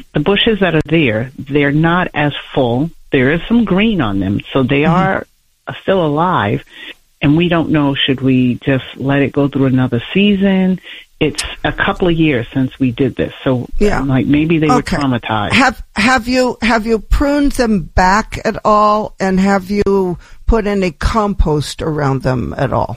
the bushes that are there, they're not as full. There is some green on them, so they are still alive. And we don't know, should we just let it go through another season? It's a couple of years since we did this, so like maybe they were traumatized. Have you pruned them back at all, and have you put any compost around them at all?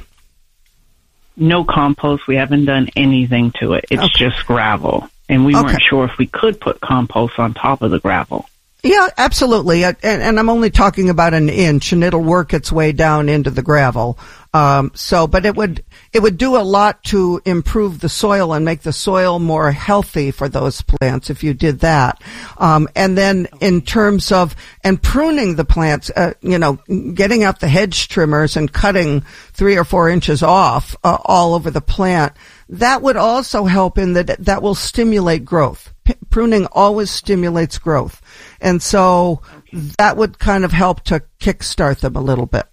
No compost. We haven't done anything to it. It's just gravel, and we weren't sure if we could put compost on top of the gravel. Yeah, absolutely. And I'm only talking about an inch, and it'll work its way down into the gravel. But it would do a lot to improve the soil and make the soil more healthy for those plants if you did that. And then in terms of, and pruning the plants, getting out the hedge trimmers and cutting 3 or 4 inches off, all over the plant, that would also help in that will stimulate growth. Pruning always stimulates growth. And so that would kind of help to kickstart them a little bit.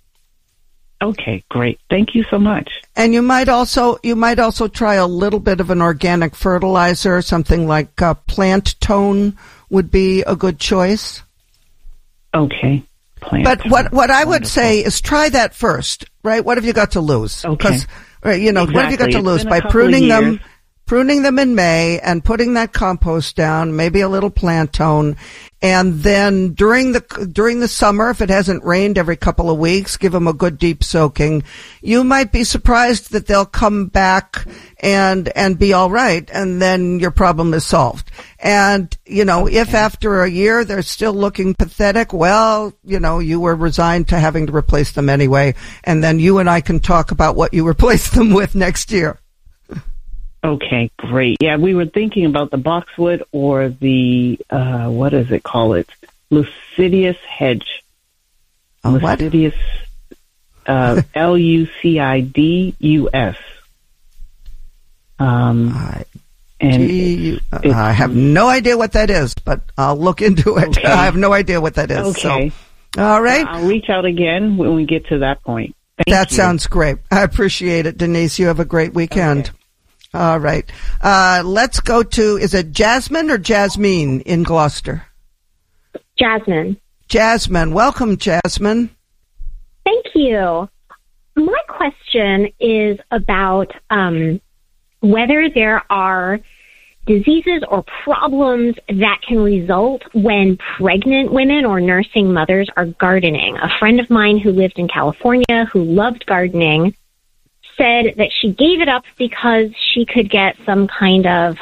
Okay, great. Thank you so much. And you might also try a little bit of an organic fertilizer, something like Plant Tone would be a good choice. Okay. But what I would say is try that first, right? What have you got to lose? Okay. What have you got to lose by pruning them in May and putting that compost down, maybe a little Plant Tone, and then during the summer, if it hasn't rained every couple of weeks, give them a good deep soaking. You might be surprised that they'll come back and be all right, and then your problem is solved. And, if after a year they're still looking pathetic, well, you were resigned to having to replace them anyway, and then you and I can talk about what you replace them with next year. Okay, great. Yeah, we were thinking about the boxwood or the, what does it call it? Lucidius hedge. What? Lucidius, Lucidus. I have no idea what that is, but I'll look into it. Okay. I have no idea what that is. Okay. So, all right. I'll reach out again when we get to that point. Thank you. Sounds great. I appreciate it, Denise. You have a great weekend. Okay. All right. Let's go to, is it Jasmine or Jasmine in Gloucester? Jasmine. Jasmine. Welcome, Jasmine. Thank you. My question is about whether there are diseases or problems that can result when pregnant women or nursing mothers are gardening. A friend of mine who lived in California who loved gardening said that she gave it up because she could get some kind of,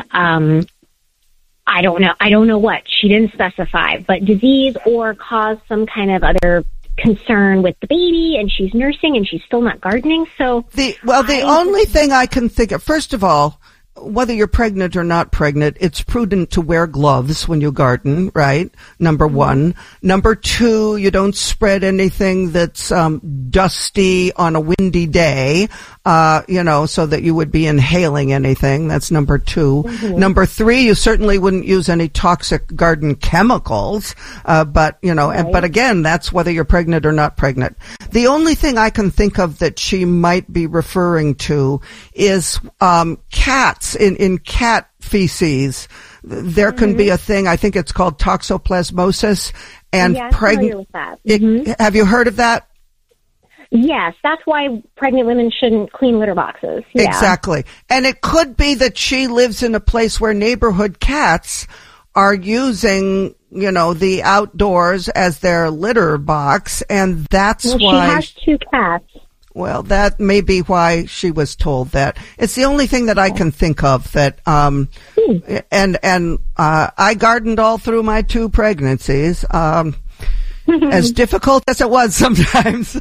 I don't know what, she didn't specify, but disease or cause some kind of other concern with the baby, and she's nursing and she's still not gardening. So the only thing I can think of, first of all, whether you're pregnant or not pregnant, it's prudent to wear gloves when you garden, right? Number one. Number two, you don't spread anything that's dusty on a windy day, so that you would be inhaling anything. That's number two. Mm-hmm. Number three, you certainly wouldn't use any toxic garden chemicals, but again, that's whether you're pregnant or not pregnant. The only thing I can think of that she might be referring to is cats. In cat feces, there can be a thing, I think it's called toxoplasmosis, and familiar with that. Have you heard of that? Yes, that's why pregnant women shouldn't clean litter boxes. Yeah. Exactly. And it could be that she lives in a place where neighborhood cats are using, the outdoors as their litter box, and that's why... She has 2 cats. Well, that may be why she was told that. It's the only thing that I can think of that, I gardened all through my 2 pregnancies, as difficult as it was sometimes.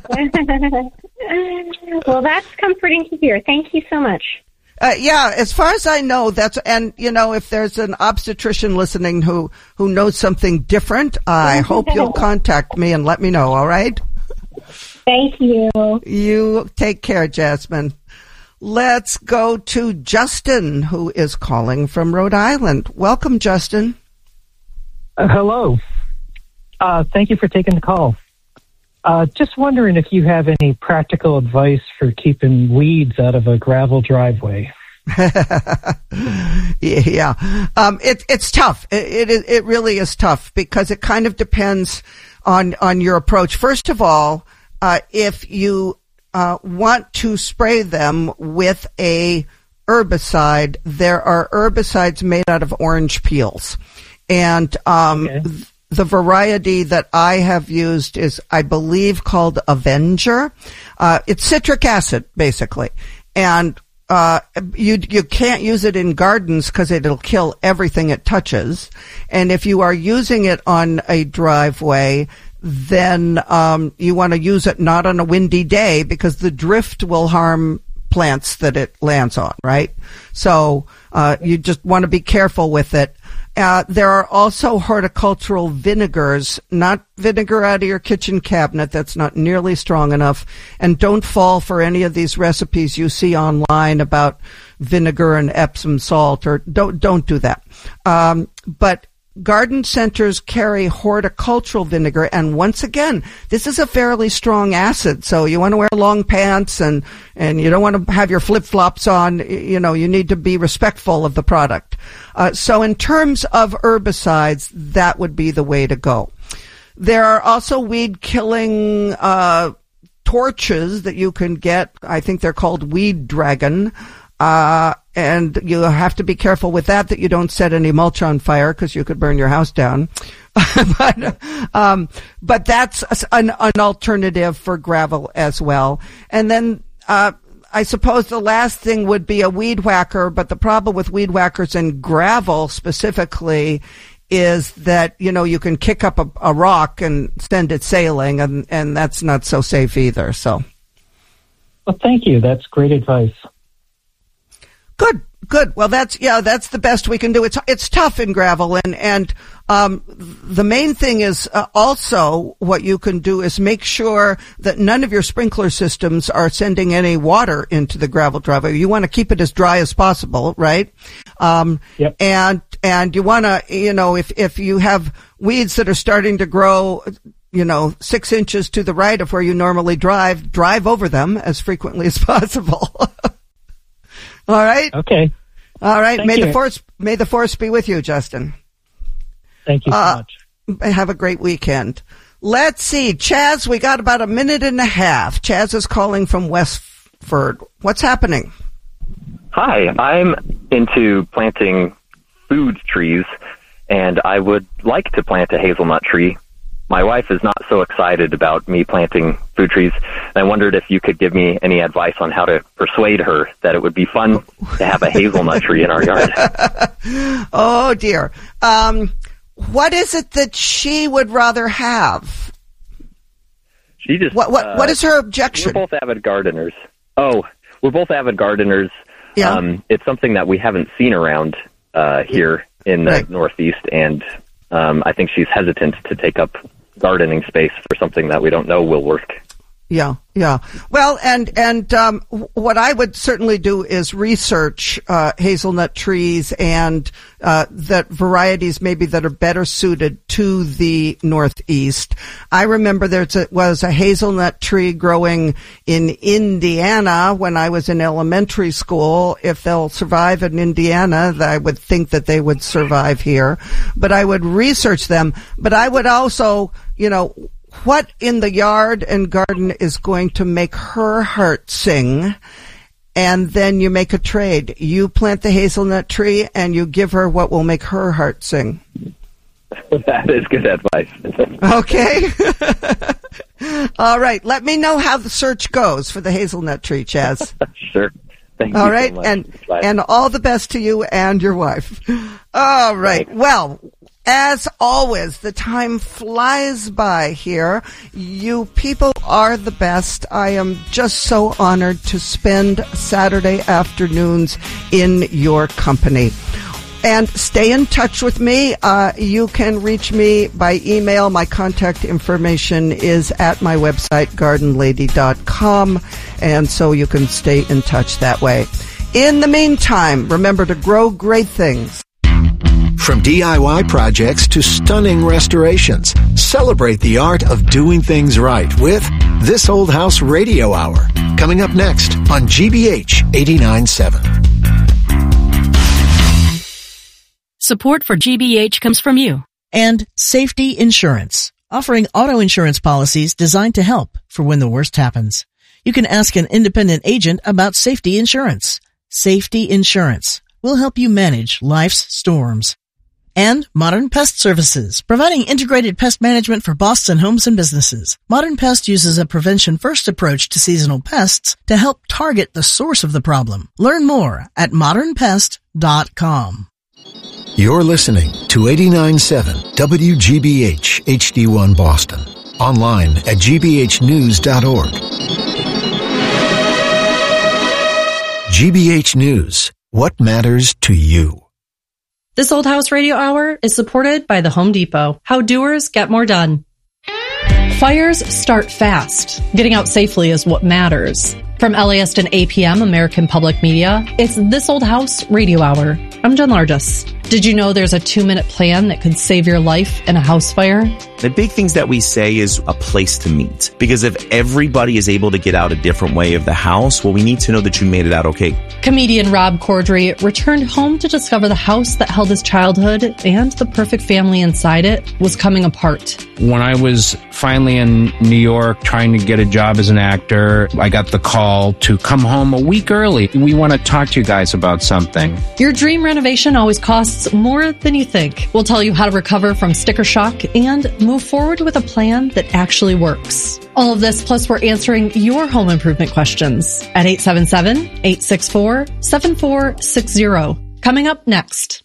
Well, that's comforting to hear. Thank you so much. As far as I know, if there's an obstetrician listening who knows something different, I hope you'll contact me and let me know, all right? Thank you. You take care, Jasmine. Let's go to Justin, who is calling from Rhode Island. Welcome, Justin. Hello. Thank you for taking the call. Just wondering if you have any practical advice for keeping weeds out of a gravel driveway. Yeah. It's tough. It really is tough because it kind of depends on your approach. First of all, if you want to spray them with a herbicide, there are herbicides made out of orange peels. And the variety that I have used is, I believe, called Avenger. It's citric acid, basically. And you can't use it in gardens because it'll kill everything it touches. And if you are using it on a driveway, then you want to use it not on a windy day because the drift will harm plants that it lands on, right? So you just want to be careful with it. There are also horticultural vinegars, not vinegar out of your kitchen cabinet. That's not nearly strong enough. And don't fall for any of these recipes you see online about vinegar and Epsom salt, or don't do that. But garden centers carry horticultural vinegar, and once again, this is a fairly strong acid, so you want to wear long pants and you don't want to have your flip-flops on. You know, you need to be respectful of the product. So in terms of herbicides, that would be the way to go. There are also weed-killing torches that you can get. I think they're called Weed Dragon. And you have to be careful with that you don't set any mulch on fire because you could burn your house down. But that's an alternative for gravel as well. And then, I suppose the last thing would be a weed whacker, but the problem with weed whackers and gravel specifically is that, you know, you can kick up a rock and send it sailing, and that's not so safe either, so. Well, thank you. That's great advice. Good. Well, that's the best we can do. It's tough in gravel, and the main thing is also what you can do is make sure that none of your sprinkler systems are sending any water into the gravel driveway. You want to keep it as dry as possible, right? Yep. And you want to, you know, if you have weeds that are starting to grow, you know, 6 inches to the right of where you normally drive over them as frequently as possible. All right. Okay. All right. Thank May you. the force be with you, Justin. Thank you so much. Have a great weekend. Let's see. Chaz, we got about a minute and a half. Chaz is calling from Westford. What's happening? Hi. I'm into planting food trees, and I would like to plant a hazelnut tree. My wife is not so excited about me planting food trees, and I wondered if you could give me any advice on how to persuade her that it would be fun to have a hazelnut tree in our yard. Oh, dear. What is it that she would rather have? She just what is her objection? We're both avid gardeners. Oh, we're both avid gardeners. Yeah. It's something that we haven't seen around here in the Northeast, and I think she's hesitant to take up gardening space for something that we don't know will work. Yeah. Well, and what I would certainly do is research hazelnut trees and that varieties maybe that are better suited to the Northeast. I remember there was a hazelnut tree growing in Indiana when I was in elementary school. If they'll survive in Indiana, I would think that they would survive here. But I would research them. But I would also, you know, what in the yard and garden is going to make her heart sing? And then you make a trade. You plant the hazelnut tree and you give her what will make her heart sing. That is good advice. Okay. All right. Let me know how the search goes for the hazelnut tree, Chaz. Sure. Thank you all right. so much. And all the best to you and your wife. All right. Thanks. Well, as always, the time flies by here. You people are the best. I am just so honored to spend Saturday afternoons in your company. And stay in touch with me. You can reach me by email. My contact information is at my website, gardenlady.com. And so you can stay in touch that way. In the meantime, remember to grow great things. From DIY projects to stunning restorations, celebrate the art of doing things right with This Old House Radio Hour. Coming up next on GBH 89.7. Support for GBH comes from you. And Safety Insurance, offering auto insurance policies designed to help for when the worst happens. You can ask an independent agent about safety insurance. Safety Insurance will help you manage life's storms. And Modern Pest Services, providing integrated pest management for Boston homes and businesses. Modern Pest uses a prevention-first approach to seasonal pests to help target the source of the problem. Learn more at modernpest.com. You're listening to 89.7 WGBH HD1 Boston. Online at gbhnews.org. GBH News. What matters to you? This Old House Radio Hour is supported by the Home Depot. How doers get more done. Fires start fast. Getting out safely is what matters. From LAist and APM, American Public Media, it's This Old House Radio Hour. I'm Jen Largis. Did you know there's a 2-minute plan that could save your life in a house fire? The big things that we say is a place to meet. Because if everybody is able to get out a different way of the house, well, we need to know that you made it out okay. Comedian Rob Corddry returned home to discover the house that held his childhood and the perfect family inside it was coming apart. When I was finally in New York trying to get a job as an actor, I got the call to come home a week early. We want to talk to you guys about something. Your dream renovation always costs more than you think. We'll tell you how to recover from sticker shock and move forward with a plan that actually works. All of this, plus we're answering your home improvement questions at 877-864-7460. Coming up next.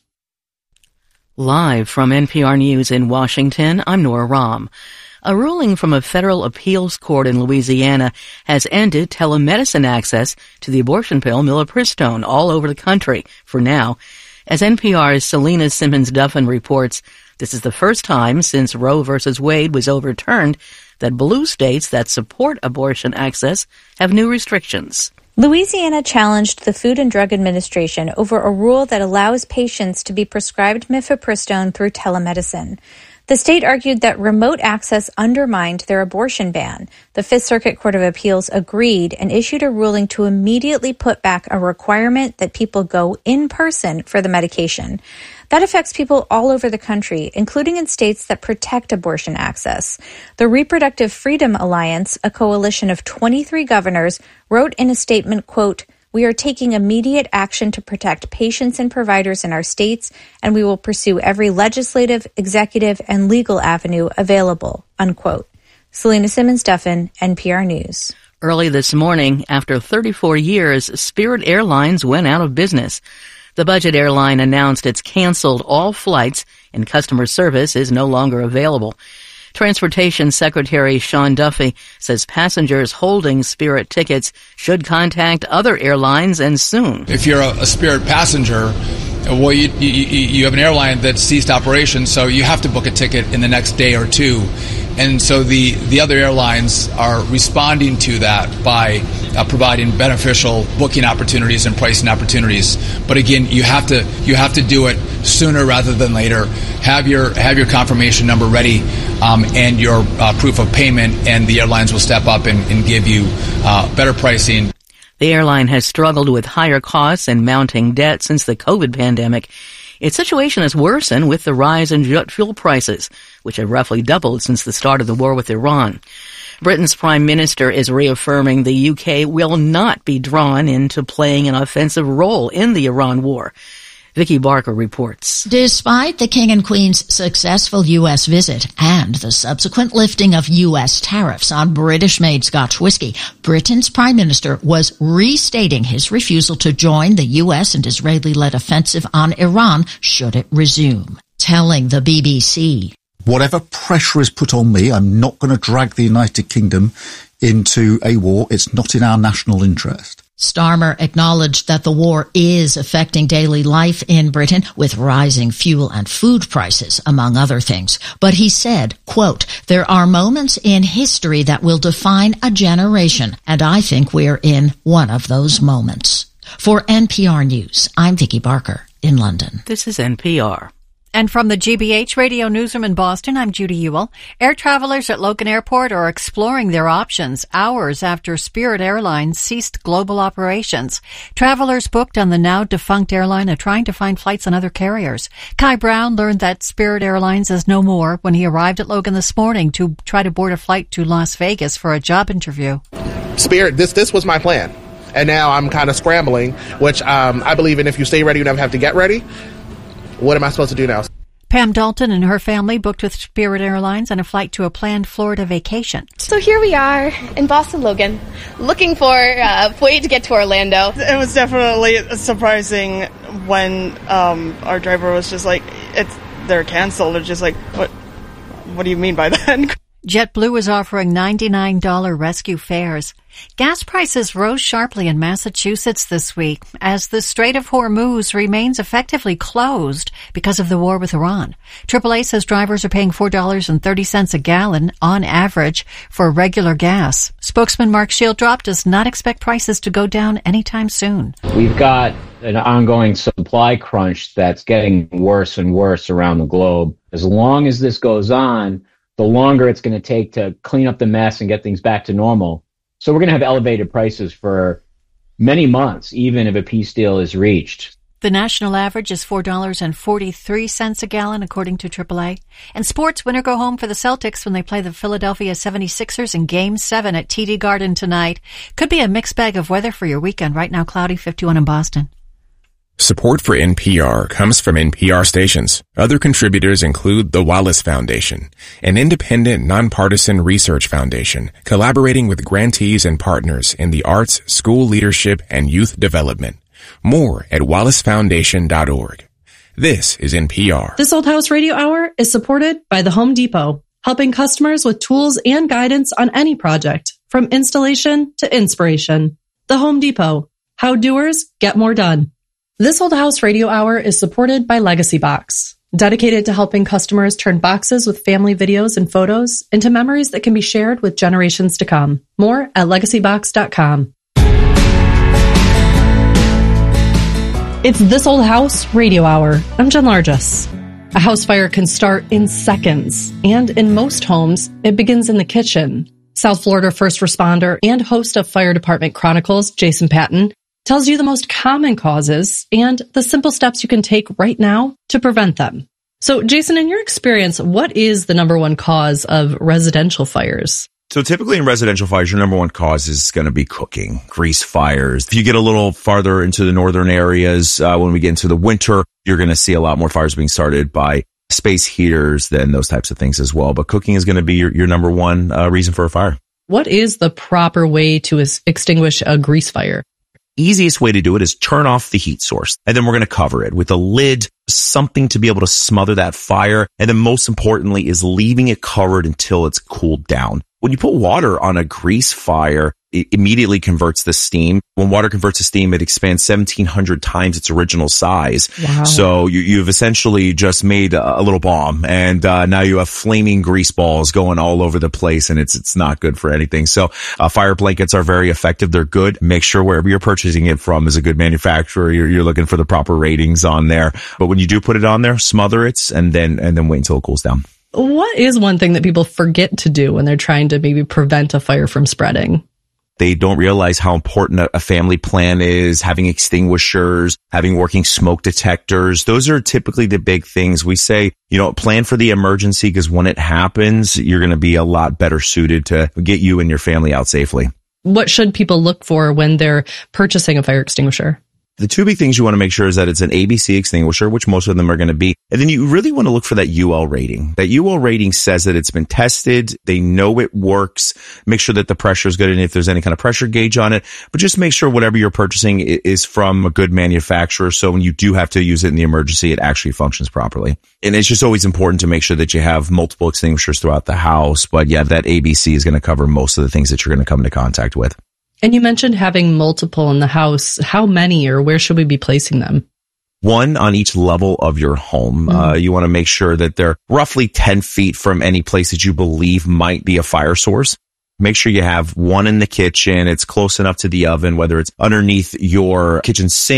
Live from NPR News in Washington, I'm Nora Rahm. A ruling from a federal appeals court in Louisiana has ended telemedicine access to the abortion pill mifepristone all over the country for now. As NPR's Selena Simmons-Duffin reports, this is the first time since Roe v. Wade was overturned that blue states that support abortion access have new restrictions. Louisiana challenged the Food and Drug Administration over a rule that allows patients to be prescribed mifepristone through telemedicine. The state argued that remote access undermined their abortion ban. The Fifth Circuit Court of Appeals agreed and issued a ruling to immediately put back a requirement that people go in person for the medication. That affects people all over the country, including in states that protect abortion access. The Reproductive Freedom Alliance, a coalition of 23 governors, wrote in a statement, quote, "We are taking immediate action to protect patients and providers in our states, and we will pursue every legislative, executive, and legal avenue available," unquote. Selena Simmons-Duffin, NPR News. Early this morning, after 34 years, Spirit Airlines went out of business. The budget airline announced it's canceled all flights and customer service is no longer available. Transportation Secretary Sean Duffy says passengers holding Spirit tickets should contact other airlines and soon. If you're a Spirit passenger, well, you have an airline that ceased operations, so you have to book a ticket in the next day or two. And so the other airlines are responding to that by providing beneficial booking opportunities and pricing opportunities. But again, you have to do it sooner rather than later. Have your confirmation number ready and your proof of payment, and the airlines will step up and give you better pricing. The airline has struggled with higher costs and mounting debt since the COVID pandemic. Its situation has worsened with the rise in jet fuel prices, which have roughly doubled since the start of the war with Iran. Britain's Prime Minister is reaffirming the UK will not be drawn into playing an offensive role in the Iran war. Vicky Barker reports. Despite the King and Queen's successful U.S. visit and the subsequent lifting of U.S. tariffs on British-made Scotch whiskey, Britain's Prime Minister was restating his refusal to join the U.S. and Israeli-led offensive on Iran should it resume, telling the BBC. Whatever pressure is put on me, I'm not going to drag the United Kingdom into a war. It's not in our national interest. Starmer acknowledged that the war is affecting daily life in Britain with rising fuel and food prices, among other things. But he said, quote, "There are moments in history that will define a generation, and I think we're in one of those moments." For NPR News, I'm Vicky Barker in London. This is NPR. And from the GBH Radio Newsroom in Boston, I'm Judy Ewell. Air travelers at Logan Airport are exploring their options hours after Spirit Airlines ceased global operations. Travelers booked on the now-defunct airline are trying to find flights on other carriers. Kai Brown learned that Spirit Airlines is no more when he arrived at Logan this morning to try to board a flight to Las Vegas for a job interview. Spirit, this was my plan. And now I'm kind of scrambling, which I believe in. If you stay ready, you never have to get ready. What am I supposed to do now? Pam Dalton and her family booked with Spirit Airlines on a flight to a planned Florida vacation. So here we are in Boston Logan, looking for a way to get to Orlando. It was definitely surprising when our driver was just like, they're canceled. They're just like, what do you mean by that? JetBlue is offering $99 rescue fares. Gas prices rose sharply in Massachusetts this week as the Strait of Hormuz remains effectively closed because of the war with Iran. AAA says drivers are paying $4.30 a gallon on average for regular gas. Spokesman Mark Shieldrop does not expect prices to go down anytime soon. We've got an ongoing supply crunch that's getting worse and worse around the globe. As long as this goes on, the longer it's going to take to clean up the mess and get things back to normal. So we're going to have elevated prices for many months, even if a peace deal is reached. The national average is $4.43 a gallon, according to AAA. And sports, winner go home for the Celtics when they play the Philadelphia 76ers in Game 7 at TD Garden tonight. Could be a mixed bag of weather for your weekend. Right now, cloudy, 51 in Boston. Support for NPR comes from NPR stations. Other contributors include the Wallace Foundation, an independent, nonpartisan research foundation collaborating with grantees and partners in the arts, school leadership, and youth development. More at wallacefoundation.org. This is NPR. This Old House Radio Hour is supported by the Home Depot, helping customers with tools and guidance on any project, from installation to inspiration. The Home Depot, how doers get more done. This Old House Radio Hour is supported by Legacy Box, dedicated to helping customers turn boxes with family videos and photos into memories that can be shared with generations to come. More at legacybox.com. It's This Old House Radio Hour. I'm Jen Largess. A house fire can start in seconds, and in most homes, it begins in the kitchen. South Florida first responder and host of Fire Department Chronicles, Jason Patton, tells you the most common causes and the simple steps you can take right now to prevent them. So, Jason, in your experience, what is the number one cause of residential fires? So typically in residential fires, your number one cause is going to be cooking, grease fires. If you get a little farther into the northern areas, when we get into the winter, you're going to see a lot more fires being started by space heaters than those types of things as well. But cooking is going to be your number one reason for a fire. What is the proper way to extinguish a grease fire? Easiest way to do it is turn off the heat source, and then we're going to cover it with a lid, something to be able to smother that fire. And then most importantly is leaving it covered until it's cooled down. When you put water on a grease fire, it immediately converts the steam. When water converts to steam, it expands 1,700 times its original size. Wow. So you've essentially just made a little bomb, and now you have flaming grease balls going all over the place, and it's not good for anything. So fire blankets are very effective. They're good. Make sure wherever you're purchasing it from is a good manufacturer. You're looking for the proper ratings on there. But when you do put it on there, smother it and then wait until it cools down. What is one thing that people forget to do when they're trying to maybe prevent a fire from spreading? They don't realize how important a family plan is, having extinguishers, having working smoke detectors. Those are typically the big things. We say, plan for the emergency, because when it happens, you're going to be a lot better suited to get you and your family out safely. What should people look for when they're purchasing a fire extinguisher? The two big things you want to make sure is that it's an ABC extinguisher, which most of them are going to be. And then you really want to look for that UL rating. That UL rating says that it's been tested. They know it works. Make sure that the pressure is good, and if there's any kind of pressure gauge on it. But just make sure whatever you're purchasing is from a good manufacturer. So when you do have to use it in the emergency, it actually functions properly. And it's just always important to make sure that you have multiple extinguishers throughout the house. But yeah, that ABC is going to cover most of the things that you're going to come into contact with. And you mentioned having multiple in the house. How many, or where should we be placing them? One on each level of your home. You want to make sure that they're roughly 10 feet from any place that you believe might be a fire source. Make sure you have one in the kitchen. It's close enough to the oven, whether it's underneath your kitchen sink,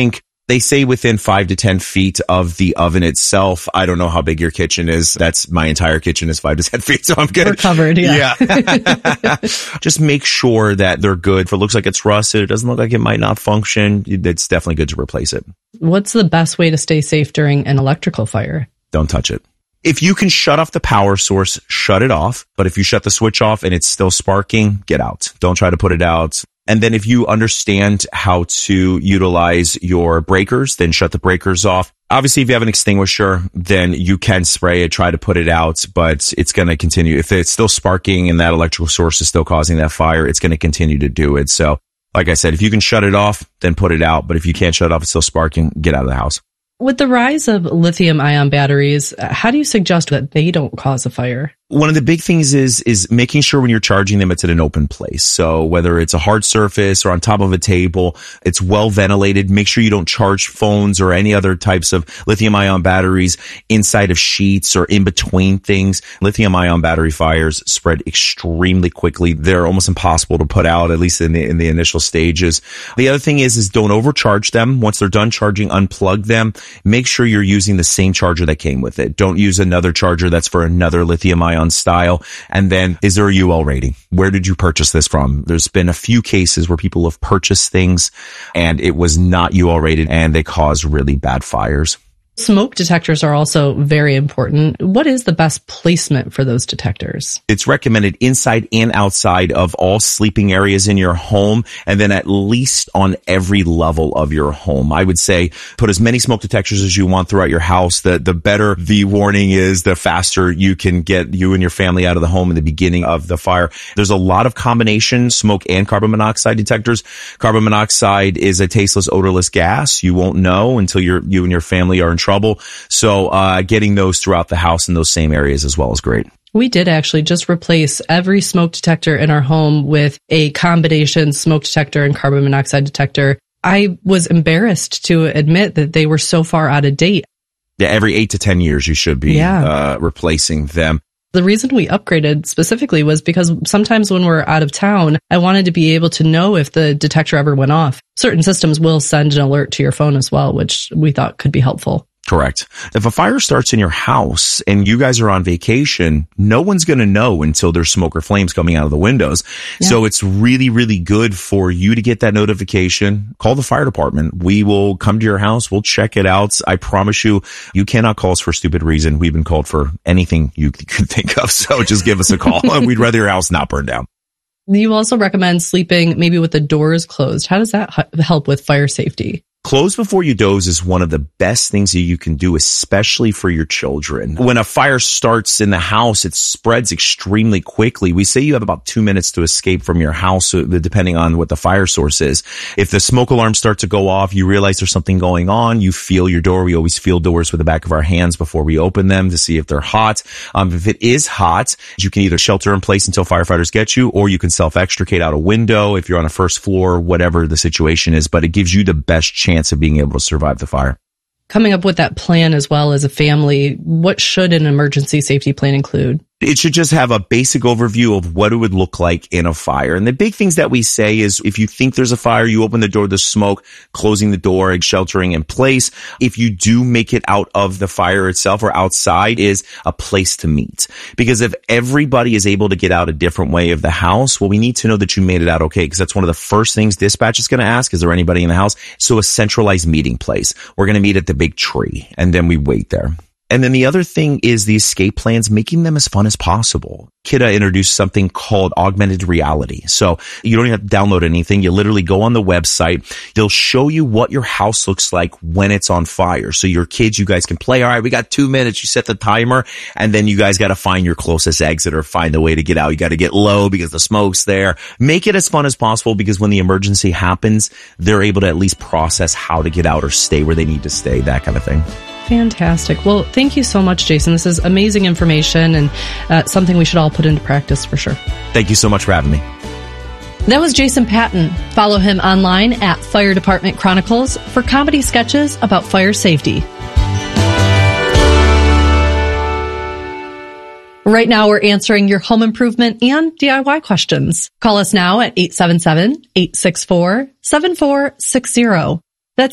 They say within 5 to 10 feet of the oven itself. I don't know how big your kitchen is. That's my entire kitchen is 5 to 10 feet, so I'm good. We're covered, yeah. Just make sure that they're good. If it looks like it's rusted, it doesn't look like it might not function, it's definitely good to replace it. What's the best way to stay safe during an electrical fire? Don't touch it. If you can shut off the power source, shut it off. But if you shut the switch off and it's still sparking, get out. Don't try to put it out. And then if you understand how to utilize your breakers, then shut the breakers off. Obviously, if you have an extinguisher, then you can spray it, try to put it out, but it's going to continue. If it's still sparking and that electrical source is still causing that fire, it's going to continue to do it. So, like I said, if you can shut it off, then put it out. But if you can't shut it off, it's still sparking, get out of the house. With the rise of lithium-ion batteries, how do you suggest that they don't cause a fire? One of the big things is making sure when you're charging them, it's at an open place. So whether it's a hard surface or on top of a table, it's well ventilated. Make sure you don't charge phones or any other types of lithium-ion batteries inside of sheets or in between things. Lithium-ion battery fires spread extremely quickly. They're almost impossible to put out, at least in the initial stages. The other thing is don't overcharge them. Once they're done charging, unplug them. Make sure you're using the same charger that came with it. Don't use another charger that's for another lithium-ion style. And then, is there a UL rating? Where did you purchase this from? There's been a few cases where people have purchased things and it was not UL rated and they caused really bad fires. Smoke detectors are also very important. What is the best placement for those detectors? It's recommended inside and outside of all sleeping areas in your home, and then at least on every level of your home. I would say put as many smoke detectors as you want throughout your house. The better the warning is, the faster you can get you and your family out of the home in the beginning of the fire. There's a lot of combination smoke and carbon monoxide detectors. Carbon monoxide is a tasteless, odorless gas. You won't know until you and your family are in trouble. So getting those throughout the house in those same areas as well is great. We did actually just replace every smoke detector in our home with a combination smoke detector and carbon monoxide detector. I was embarrassed to admit that they were so far out of date. Yeah, every 8 to 10 years you should be replacing them. The reason we upgraded specifically was because sometimes when we're out of town, I wanted to be able to know if the detector ever went off. Certain systems will send an alert to your phone as well, which we thought could be helpful. Correct. If a fire starts in your house and you guys are on vacation, no one's going to know until there's smoke or flames coming out of the windows. Yeah. So it's really, really good for you to get that notification. Call the fire department. We will come to your house. We'll check it out. I promise you, you cannot call us for a stupid reason. We've been called for anything you could think of. So just give us a call. We'd rather your house not burn down. You also recommend sleeping maybe with the doors closed. How does that help with fire safety? Close before you doze is one of the best things that you can do, especially for your children. When a fire starts in the house, it spreads extremely quickly. We say you have about 2 minutes to escape from your house, depending on what the fire source is. If the smoke alarm starts to go off, you realize there's something going on, you feel your door. We always feel doors with the back of our hands before we open them to see if they're hot. If it is hot, you can either shelter in place until firefighters get you, or you can self-extricate out a window if you're on a first floor, whatever the situation is, but it gives you the best chance of being able to survive the fire. Coming up with that plan as well as a family, what should an emergency safety plan include? It should just have a basic overview of what it would look like in a fire. And the big things that we say is if you think there's a fire, you open the door to smoke, closing the door and sheltering in place. If you do make it out of the fire itself or outside, is a place to meet. Because if everybody is able to get out a different way of the house, well, we need to know that you made it out okay, because that's one of the first things dispatch is going to ask. Is there anybody in the house? So a centralized meeting place. We're going to meet at the big tree and then we wait there. And then the other thing is the escape plans, making them as fun as possible. Kidde introduced something called augmented reality. So you don't even have to download anything. You literally go on the website. They'll show you what your house looks like when it's on fire. So your kids, you guys can play. All right, we got 2 minutes. You set the timer and then you guys got to find your closest exit or find a way to get out. You got to get low because the smoke's there. Make it as fun as possible because when the emergency happens, they're able to at least process how to get out or stay where they need to stay, that kind of thing. Fantastic. Well, thank you so much, Jason. This is amazing information and something we should all put into practice for sure. Thank you so much for having me. That was Jason Patton. Follow him online at Fire Department Chronicles for comedy sketches about fire safety. Right now, we're answering your home improvement and DIY questions. Call us now at 877-864-7460. That's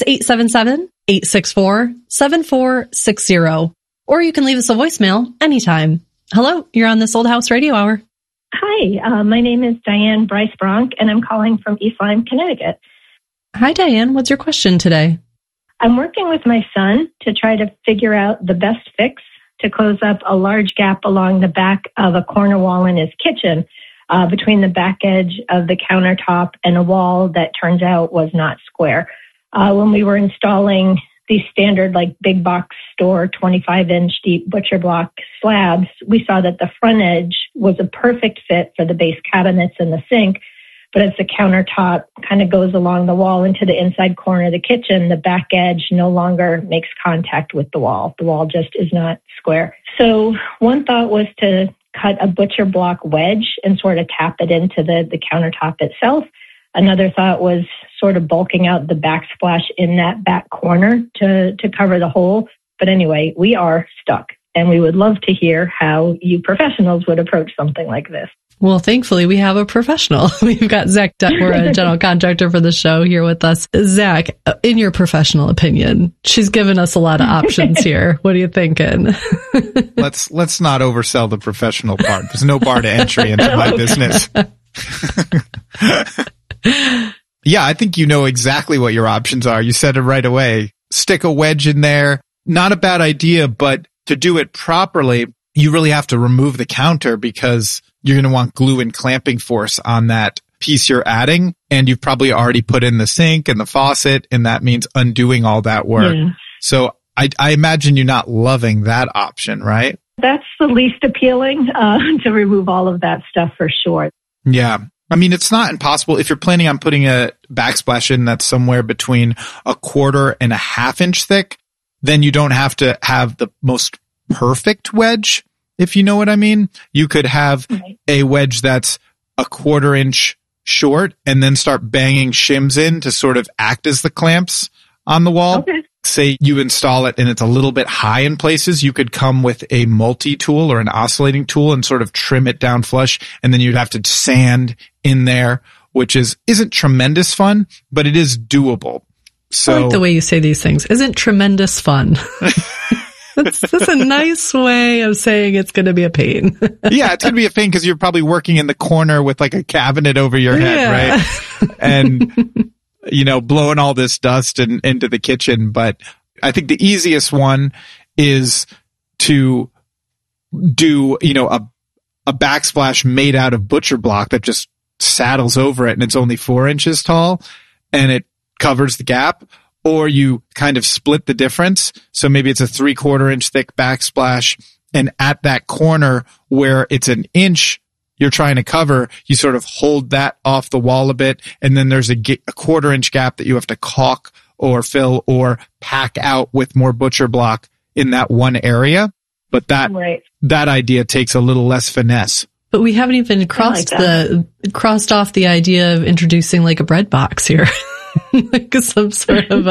877-864-7460. Or you can leave us a voicemail anytime. Hello, you're on This Old House Radio Hour. Hi, my name is Diane Bryce Bronk, and I'm calling from East Lyme, Connecticut. Hi, Diane. What's your question today? I'm working with my son to try to figure out the best fix to close up a large gap along the back of a corner wall in his kitchen between the back edge of the countertop and a wall that turns out was not square. When we were installing these standard, like big box store 25-inch deep butcher block slabs, we saw that the front edge was a perfect fit for the base cabinets and the sink. But as the countertop kind of goes along the wall into the inside corner of the kitchen, the back edge no longer makes contact with the wall. The wall just is not square. So one thought was to cut a butcher block wedge and sort of tap it into the countertop itself. Another thought was sort of bulking out the backsplash in that back corner to cover the hole. But anyway, we are stuck, and we would love to hear how you professionals would approach something like this. Well, thankfully, we have a professional. We've got Zach Detmer, a general contractor for the show, here with us. Zach, in your professional opinion, she's given us a lot of options here. What are you thinking? Let's not oversell the professional part. There's no bar to entry into my business. Yeah, I think you know exactly what your options are. You said it right away. Stick a wedge in there. Not a bad idea, but to do it properly, you really have to remove the counter because you're going to want glue and clamping force on that piece you're adding. And you've probably already put in the sink and the faucet, and that means undoing all that work. Yeah. So I imagine you're not loving that option, right? That's the least appealing, to remove all of that stuff for sure. Yeah. I mean, it's not impossible. If you're planning on putting a backsplash in that's somewhere between 1/4 and 1/2 inch thick, then you don't have to have the most perfect wedge, if you know what I mean. You could have a wedge that's 1/4 inch short and then start banging shims in to sort of act as the clamps on the wall. Okay. Say you install it and it's a little bit high in places, you could come with a multi-tool or an oscillating tool and sort of trim it down flush, and then you'd have to sand in there, which isn't tremendous fun, but it is doable. So I like the way you say these things. Isn't tremendous fun? That's a nice way of saying it's going to be a pain. Yeah, it's going to be a pain because you're probably working in the corner with like a cabinet over your head, right? And blowing all this dust into the kitchen. But I think the easiest one is to do, a backsplash made out of butcher block that just saddles over it and it's only 4 inches tall and it covers the gap. Or you kind of split the difference. So maybe it's a 3/4 inch thick backsplash, and at that corner where it's 1 inch you're trying to cover, you sort of hold that off the wall a bit, and then there's a 1/4 inch gap that you have to caulk or fill or pack out with more butcher block in that one area. But that idea takes a little less finesse. But we haven't even crossed off the idea of introducing like a bread box here. Like some sort of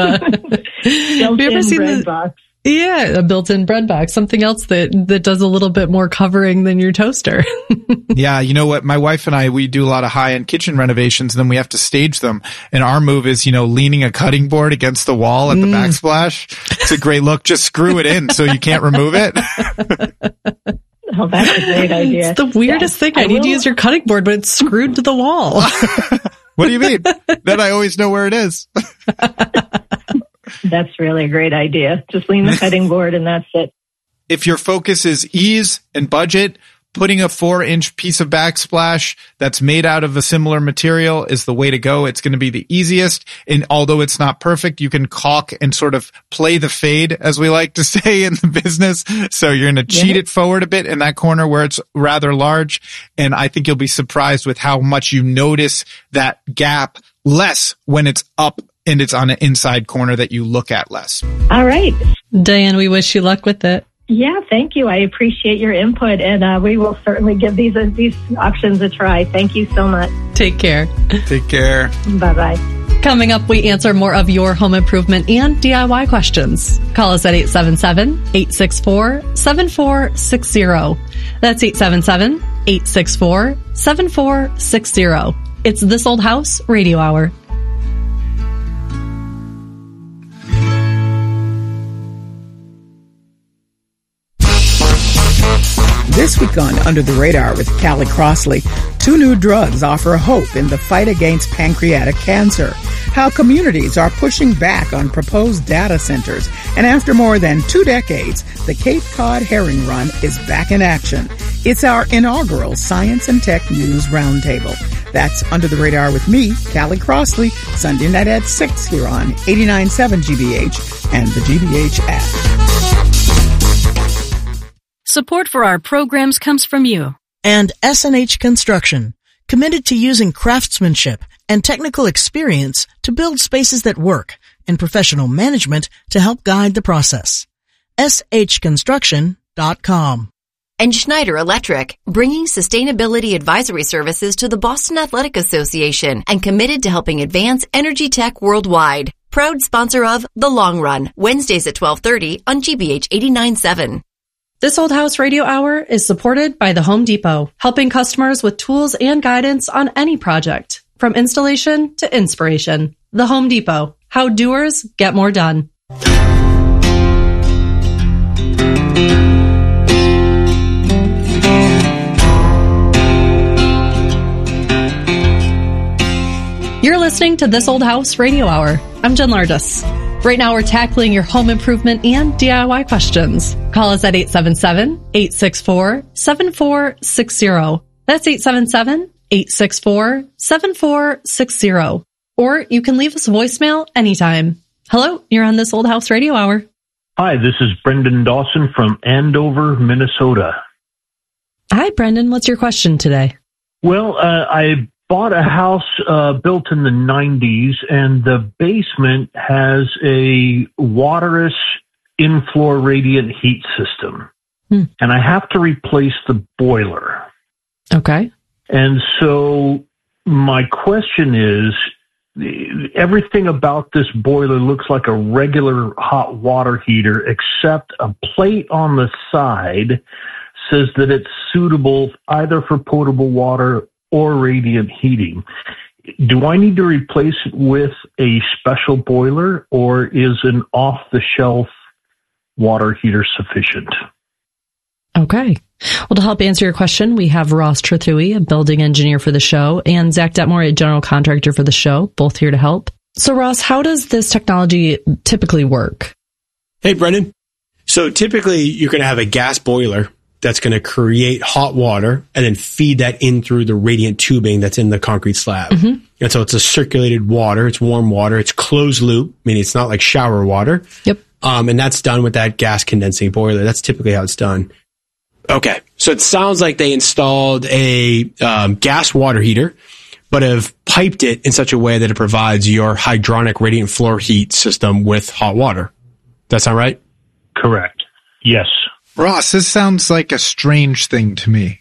built-in bread box. Yeah, a built-in bread box. Something else that does a little bit more covering than your toaster. Yeah, you know what? My wife and I, we do a lot of high-end kitchen renovations, and then we have to stage them. And our move is, leaning a cutting board against the wall at the backsplash. It's a great look. Just screw it in so you can't remove it. Oh, that's a great idea. It's the weirdest thing. I need to use your cutting board, but it's screwed to the wall. What do you mean? Then I always know where it is. That's really a great idea. Just lean the cutting board and that's it. If your focus is ease and budget, putting a 4-inch piece of backsplash that's made out of a similar material is the way to go. It's going to be the easiest. And although it's not perfect, you can caulk and sort of play the fade, as we like to say in the business. So you're going to cheat it forward a bit in that corner where it's rather large. And I think you'll be surprised with how much you notice that gap less when it's up and it's on an inside corner that you look at less. All right. Diane, we wish you luck with it. Yeah, thank you. I appreciate your input, and we will certainly give these options a try. Thank you so much. Take care. Take care. Bye-bye. Coming up, we answer more of your home improvement and DIY questions. Call us at 877-864-7460. That's 877-864-7460. It's This Old House Radio Hour. This week on Under the Radar with Callie Crossley, 2 new drugs offer hope in the fight against pancreatic cancer. How communities are pushing back on proposed data centers. And after more than 2 decades, the Cape Cod Herring Run is back in action. It's our inaugural Science and Tech News Roundtable. That's Under the Radar with me, Callie Crossley, Sunday night at 6 here on 89.7 GBH and the GBH app. Support for our programs comes from you. And SNH Construction, committed to using craftsmanship and technical experience to build spaces that work, and professional management to help guide the process. shconstruction.com. And Schneider Electric, bringing sustainability advisory services to the Boston Athletic Association and committed to helping advance energy tech worldwide. Proud sponsor of The Long Run, Wednesdays at 12:30 on GBH 89.7. This Old House Radio Hour is supported by the Home Depot, helping customers with tools and guidance on any project, from installation to inspiration. The Home Depot, how doers get more done. You're listening to This Old House Radio Hour. I'm Jen Lardis. Right now we're tackling your home improvement and DIY questions. Call us at 877-864-7460. That's 877-864-7460. Or you can leave us a voicemail anytime. Hello, you're on This Old House Radio Hour. Hi, this is Brendan Dawson from Andover, Minnesota. Hi, Brendan. What's your question today? Well, I bought a house built in the 90s, and the basement has a waterless in-floor radiant heat system. And I have to replace the boiler. Okay. And so my question is, everything about this boiler looks like a regular hot water heater, except a plate on the side says that it's suitable either for potable water or radiant heating. Do I need to replace it with a special boiler, or is an off-the-shelf water heater sufficient? Okay. Well, to help answer your question, we have Ross Trethewey, a building engineer for the show, and Zach Detmore, a general contractor for the show, both here to help. So, Ross, how does this technology typically work? Hey, Brendan. So typically, you're going to have a gas boiler that's going to create hot water and then feed that in through the radiant tubing that's in the concrete slab. Mm-hmm. And so it's a circulated water. It's warm water. It's closed loop, meaning it's not like shower water. Yep. And that's done with that gas condensing boiler. That's typically how it's done. Okay. So it sounds like they installed a gas water heater, but have piped it in such a way that it provides your hydronic radiant floor heat system with hot water. That sound right? Correct. Yes. Ross, this sounds like a strange thing to me.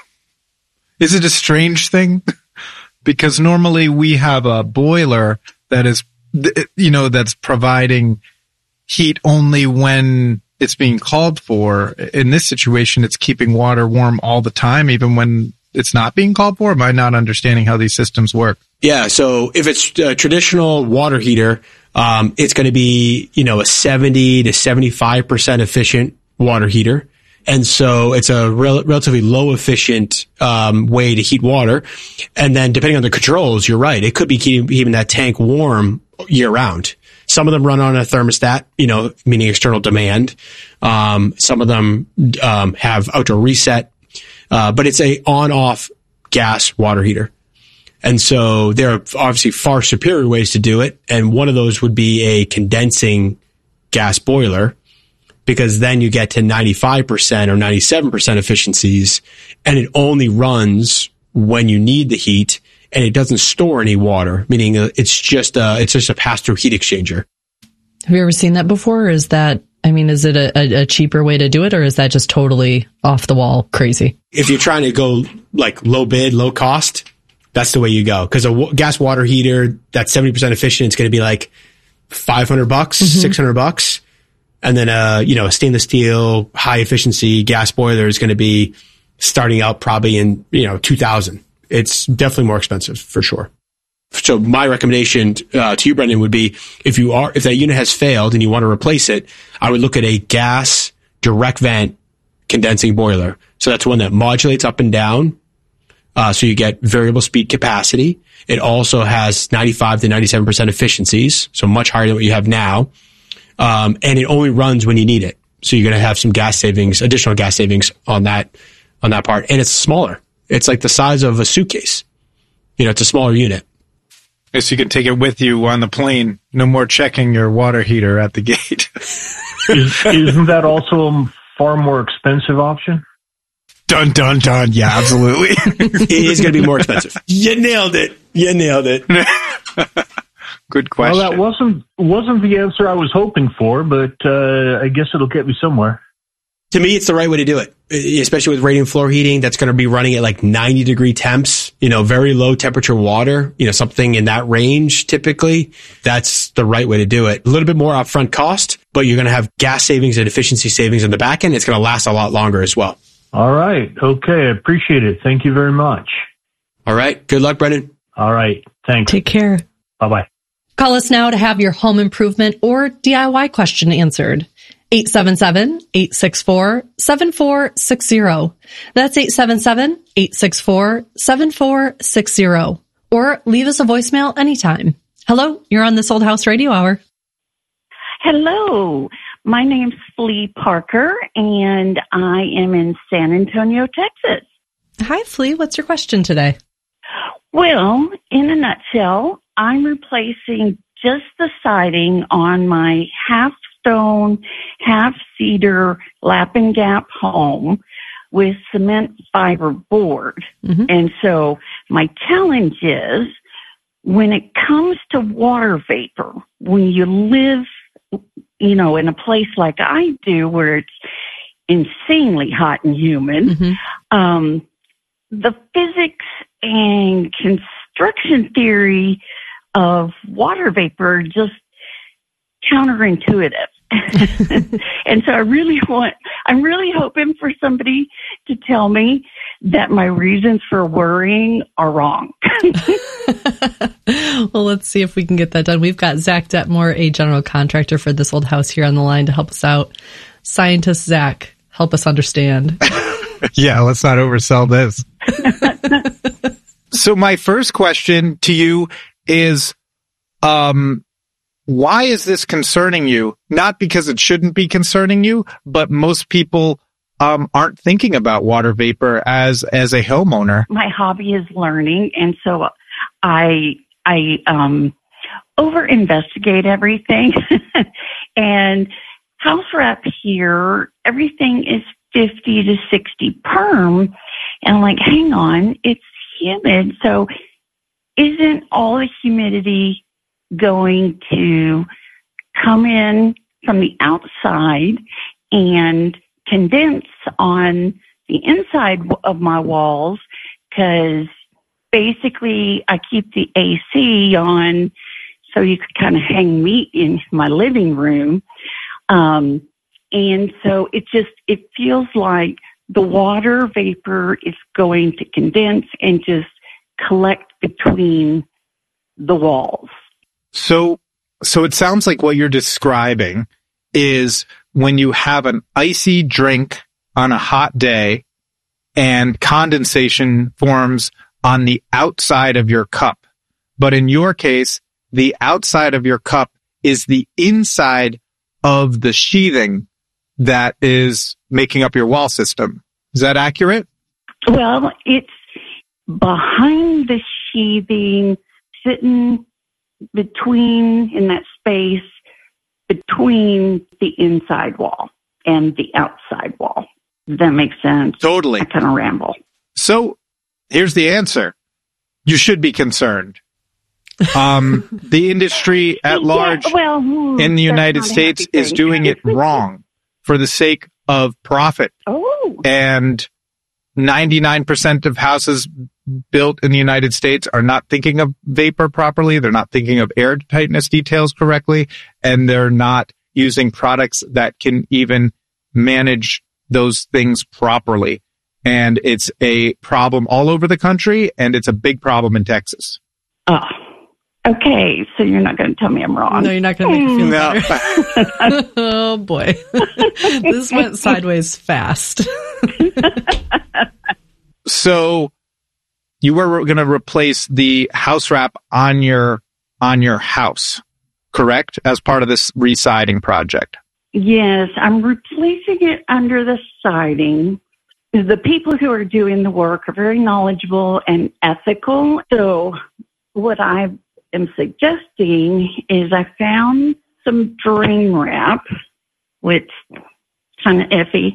Is it a strange thing? Because normally we have a boiler that is, that's providing heat only when it's being called for. In this situation, it's keeping water warm all the time, even when it's not being called for. Am I not understanding how these systems work? Yeah. So if it's a traditional water heater, it's going to be, a 70 to 75% efficient water heater. And so it's a relatively low efficient way to heat water. And then depending on the controls, you're right. It could be keeping that tank warm year round. Some of them run on a thermostat, meaning external demand. Some of them have outdoor reset. But it's a on-off gas water heater. And so there are obviously far superior ways to do it. And one of those would be a condensing gas boiler, because then you get to 95% or 97% efficiencies, and it only runs when you need the heat, and it doesn't store any water, meaning it's just a pass-through heat exchanger. Have you ever seen that before? Or is it a cheaper way to do it, or is that just totally off the wall crazy? If you're trying to go like low bid, low cost, that's the way you go. Because a gas water heater that's 70% efficient, it's going to be like $500, $600. And then, a stainless steel, high efficiency gas boiler is going to be starting out probably in, 2000. It's definitely more expensive for sure. So my recommendation to you, Brendan, would be if that unit has failed and you want to replace it, I would look at a gas direct vent condensing boiler. So that's one that modulates up and down. So you get variable speed capacity. It also has 95 to 97% efficiencies, so much higher than what you have now. And it only runs when you need it. So you're going to have some gas savings, additional gas savings on that part. And it's smaller. It's like the size of a suitcase. It's a smaller unit. Yes, you can take it with you on the plane. No more checking your water heater at the gate. Isn't that also a far more expensive option? Dun, dun, dun. Yeah, absolutely. It is going to be more expensive. You nailed it. Good question. Well, that wasn't the answer I was hoping for, but I guess it'll get me somewhere. To me, it's the right way to do it, especially with radiant floor heating. That's going to be running at like 90-degree temps, very low temperature water, something in that range typically. That's the right way to do it. A little bit more upfront cost, but you're going to have gas savings and efficiency savings on the back end. It's going to last a lot longer as well. All right. Okay. I appreciate it. Thank you very much. All right. Good luck, Brendan. All right. Thanks. Take care. Bye-bye. Call us now to have your home improvement or DIY question answered. 877-864-7460. That's 877-864-7460. Or leave us a voicemail anytime. Hello, you're on This Old House Radio Hour. Hello, my name's Flea Parker, and I am in San Antonio, Texas. Hi, Flea. What's your question today? Well, in a nutshell, I'm replacing just the siding on my half-stone, half-cedar lap and gap home with cement fiber board. Mm-hmm. And so my challenge is, when it comes to water vapor, when you live, in a place like I do where it's insanely hot and humid, mm-hmm. The physics and construction theory of water vapor are just counterintuitive. And so I'm really hoping for somebody to tell me that my reasons for worrying are wrong. Well, let's see if we can get that done. We've got Zach Detmore, a general contractor for This Old House, here on the line to help us out. Scientist Zach, help us understand. Yeah, let's not oversell this. So my first question to you is, why is this concerning you? Not because it shouldn't be concerning you, but most people aren't thinking about water vapor as a homeowner. My hobby is learning, and so I over investigate everything. And house wrap here, everything is 50 to 60 perm, and I'm like, hang on, it's humid, so isn't all the humidity going to come in from the outside and condense on the inside of my walls? Because basically I keep the AC on so you could kind of hang meat in my living room. And so it feels like the water vapor is going to condense and just collect between the walls. So it sounds like what you're describing is when you have an icy drink on a hot day and condensation forms on the outside of your cup. But in your case, the outside of your cup is the inside of the sheathing that is making up your wall system. Is that accurate? Well, it's behind the sheathing, sitting in that space between the inside wall and the outside wall. Does that make sense? Totally. I kind of ramble. So here's the answer. You should be concerned. The industry at large in the United States is doing it wrong for the sake of profit. Oh. And 99% of houses built in the United States are not thinking of vapor properly. They're not thinking of air tightness details correctly. And they're not using products that can even manage those things properly. And it's a problem all over the country, and it's a big problem in Texas. Oh, Okay, so you're not going to tell me I'm wrong. No, you're not going to make me feel better. Oh, boy. This went sideways fast. So you were going to replace the house wrap on your house, correct? As part of this re-siding project. Yes, I'm replacing it under the siding. The people who are doing the work are very knowledgeable and ethical. So what I am suggesting is I found some drain wrap, which kind of iffy,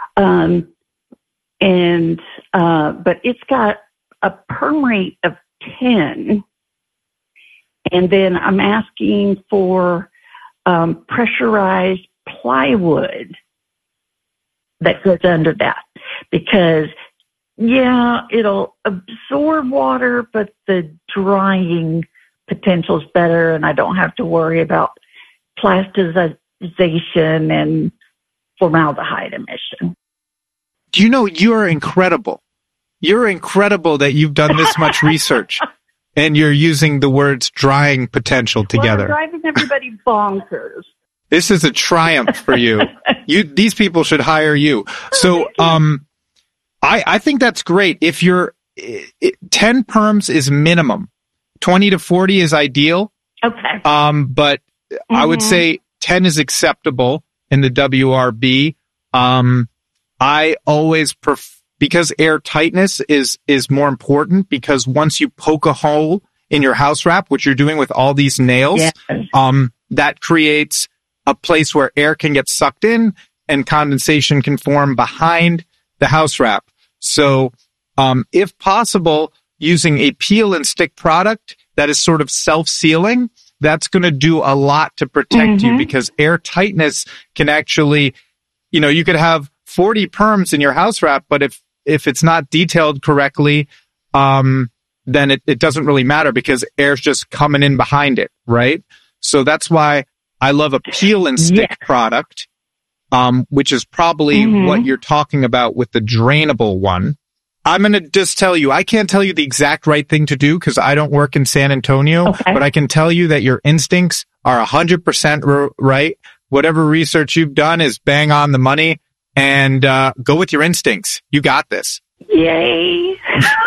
but it's got a perm rate of 10, and then I'm asking for pressurized plywood that goes under that, because it'll absorb water, but the drying potential is better, and I don't have to worry about plasticization and formaldehyde emission. Do you know, you're incredible. You're incredible that you've done this much research and you're using the words drying potential together. Well, I'm driving everybody bonkers. This is a triumph for you. These people should hire you. So, I think that's great. If you're 10 perms is minimum, 20 to 40 is ideal. Okay. But I would say 10 is acceptable in the WRB. I always because air tightness is more important, because once you poke a hole in your house wrap, which you're doing with all these nails, that creates a place where air can get sucked in and condensation can form behind the house wrap. So, if possible, using a peel and stick product that is sort of self-sealing, that's going to do a lot to protect you, because air tightness can actually, you could have 40 perms in your house wrap, but if it's not detailed correctly, then it doesn't really matter, because air's just coming in behind it, right? So that's why I love a peel and stick product, which is probably what you're talking about with the drainable one. I'm going to just tell you, I can't tell you the exact right thing to do because I don't work in San Antonio, but I can tell you that your instincts are 100% right. Whatever research you've done is bang on the money, and go with your instincts. You got this. Yay.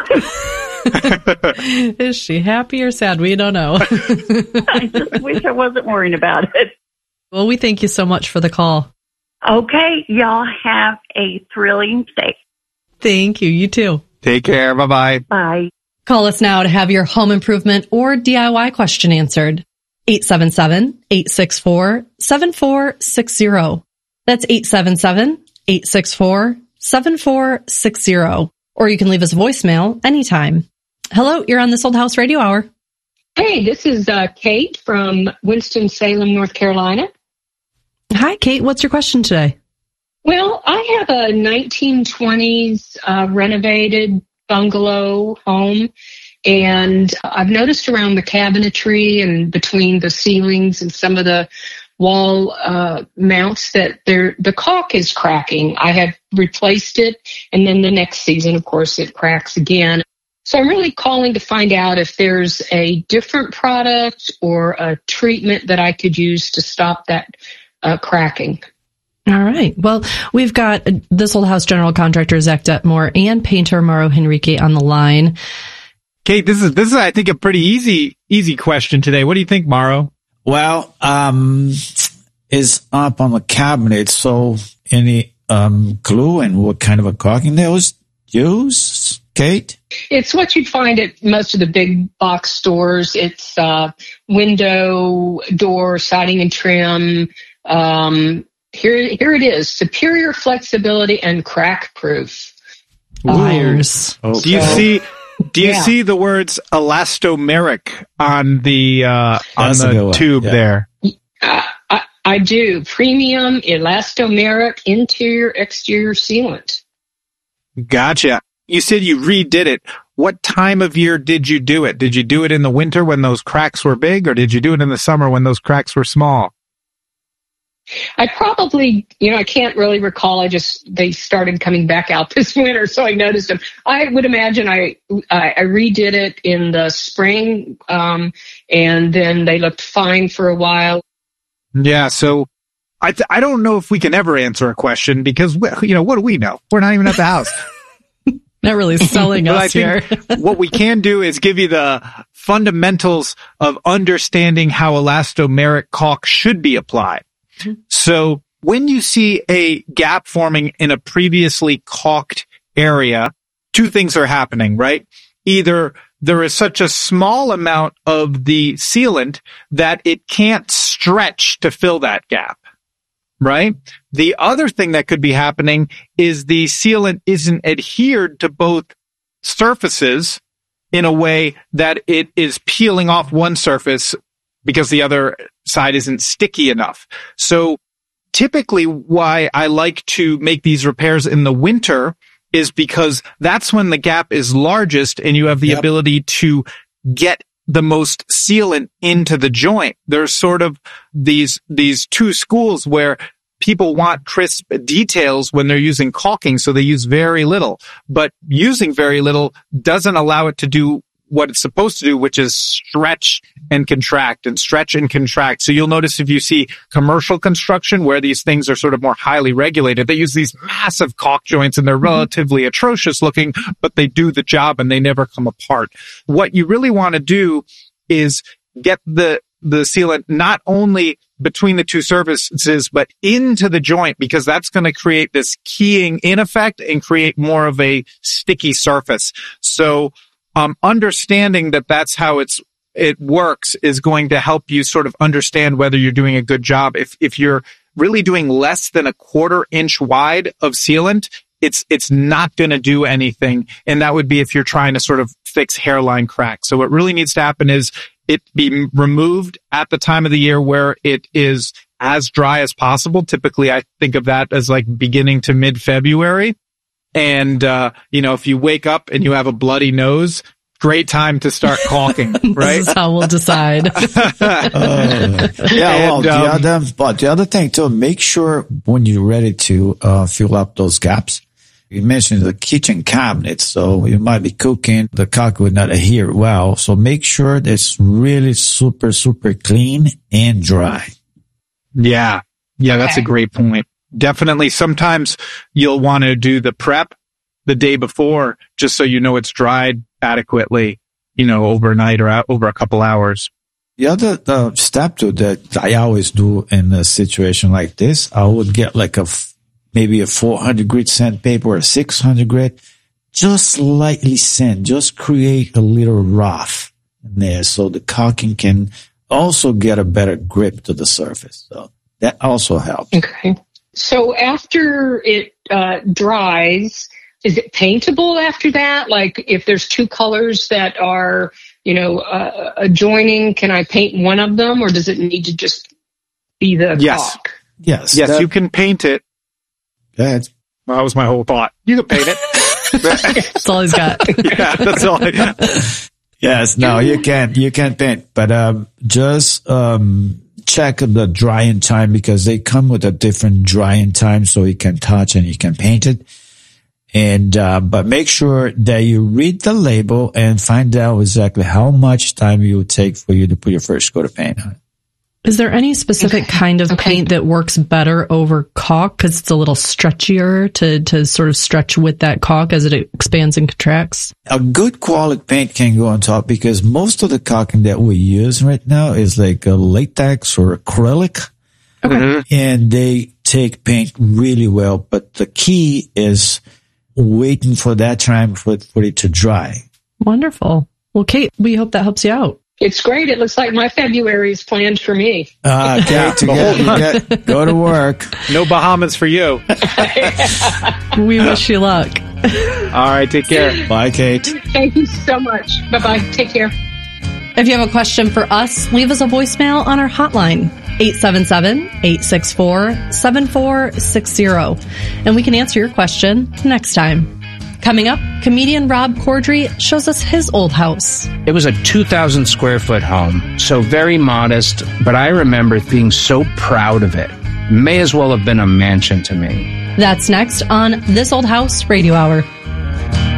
Is she happy or sad? We don't know. I just wish I wasn't worrying about it. Well, we thank you so much for the call. Okay. Y'all have a thrilling day. Thank you. You too. Take care. Bye-bye. Bye. Call us now to have your home improvement or DIY question answered. 877-864-7460. That's 877-864-7460. Or you can leave us a voicemail anytime. Hello, you're on This Old House Radio Hour. Hey, this is Kate from Winston-Salem, North Carolina. Hi, Kate. What's your question today? Well, I have a 1920s renovated bungalow home, and I've noticed around the cabinetry and between the ceilings and some of the wall mounts that the caulk is cracking. I have replaced it, and then the next season, of course, it cracks again. So I'm really calling to find out if there's a different product or a treatment that I could use to stop that cracking. All right. Well, we've got This Old House general contractor Zach Detmore and painter Mauro Henrique on the line. Kate, this is I think a pretty easy question today. What do you think, Mauro? Well, is up on the cabinet. So any glue and what kind of a caulking they was use, Kate? It's what you'd find at most of the big box stores. It's window, door, siding and trim. Here it is: superior flexibility and crack proof. Liars. Okay. Do you see the words elastomeric on the tube there? I do. Premium elastomeric interior exterior sealant. Gotcha. You said you redid it. What time of year did you do it? Did you do it in the winter when those cracks were big, or did you do it in the summer when those cracks were small? I probably, I can't really recall. They started coming back out this winter, so I noticed them. I would imagine I redid it in the spring, and then they looked fine for a while. Yeah, so I don't know if we can ever answer a question because, what do we know? We're not even at the house. Not really selling us here. What we can do is give you the fundamentals of understanding how elastomeric caulk should be applied. So when you see a gap forming in a previously caulked area, two things are happening, right? Either there is such a small amount of the sealant that it can't stretch to fill that gap, right? The other thing that could be happening is the sealant isn't adhered to both surfaces in a way that it is peeling off one surface because the other side isn't sticky enough. So typically why I like to make these repairs in the winter is because that's when the gap is largest and you have the ability to get the most sealant into the joint. There's sort of these two schools where people want crisp details when they're using caulking, so they use very little. But using very little doesn't allow it to do what it's supposed to do, which is stretch and contract and stretch and contract. So you'll notice if you see commercial construction where these things are sort of more highly regulated, they use these massive caulk joints and they're relatively atrocious looking, but they do the job and they never come apart. What you really want to do is get the sealant not only between the two surfaces, but into the joint, because that's going to create this keying in effect and create more of a sticky surface. So understanding that that's how it works is going to help you sort of understand whether you're doing a good job. If you're really doing less than a 1/4 inch wide of sealant, it's not going to do anything. And that would be if you're trying to sort of fix hairline cracks. So what really needs to happen is it be removed at the time of the year where it is as dry as possible. Typically, I think of that as like beginning to mid-February. And, if you wake up and you have a bloody nose, great time to start caulking, right? This is how we'll decide. The other thing too, make sure when you're ready to fill up those gaps, you mentioned the kitchen cabinet, so you might be cooking, the caulk would not adhere well. So make sure it's really super, super clean and dry. Yeah, that's a great point. Definitely. Sometimes you'll want to do the prep the day before just so you know it's dried adequately, overnight or over a couple hours. The other step to that I always do in a situation like this, I would get like maybe a 400 grit sandpaper or 600 grit, just slightly sand, just create a little rough in there so the caulking can also get a better grip to the surface. So that also helps. Okay. So after it dries, is it paintable after that? Like if there's two colors that are, adjoining, can I paint one of them, or does it need to just be the caulk? Yes, you can paint it. Well, that was my whole thought. You can paint it. That's all he's got. Yeah, that's all I got. Yes, no, you can paint, but just check the drying time, because they come with a different drying time, so you can touch and you can paint it. And but make sure that you read the label and find out exactly how much time it will take for you to put your first coat of paint on it. Is there any specific kind of paint that works better over caulk because it's a little stretchier to sort of stretch with that caulk as it expands and contracts? A good quality paint can go on top, because most of the caulking that we use right now is like a latex or acrylic. Okay. Mm-hmm. And they take paint really well, but the key is waiting for that time for it to dry. Wonderful. Well, Kate, we hope that helps you out. It's great. It looks like my February is planned for me. Kate, go to work. No Bahamas for you. We wish you luck. All right, take care. Bye, Kate. Thank you so much. Bye-bye. Take care. If you have a question for us, leave us a voicemail on our hotline, 877-864-7460. And we can answer your question next time. Coming up, comedian Rob Corddry shows us his old house. It was a 2,000 square foot home, so very modest, but I remember being so proud of it. may as well have been a mansion to me. That's next on This Old House Radio Hour.